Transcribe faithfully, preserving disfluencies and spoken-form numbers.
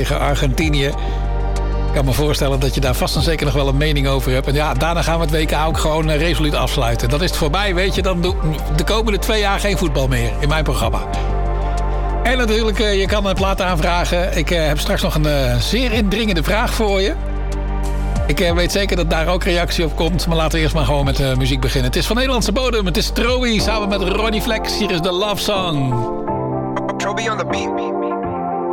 tegen Argentinië. Ik kan me voorstellen dat je daar vast en zeker nog wel een mening over hebt. En ja, daarna gaan we het W K ook gewoon uh, resoluut afsluiten. Dan is het voorbij, weet je. Dan doe ik de komende twee jaar geen voetbal meer in mijn programma. En natuurlijk, uh, je kan het laten aanvragen. Ik uh, heb straks nog een uh, zeer indringende vraag voor je. Ik uh, weet zeker dat daar ook reactie op komt. Maar laten we eerst maar gewoon met uh, muziek beginnen. Het is van Nederlandse bodem. Het is Troy samen met Ronnie Flex. Hier is de Love Song. Troy on the beat.